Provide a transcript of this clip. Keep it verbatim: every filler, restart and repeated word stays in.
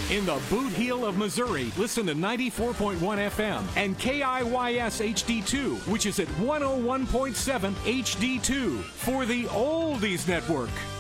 In the Boot Heel of Missouri, listen to ninety-four point one F M and K I Y S H D two, which is at one oh one point seven H D two for the Oldies Network.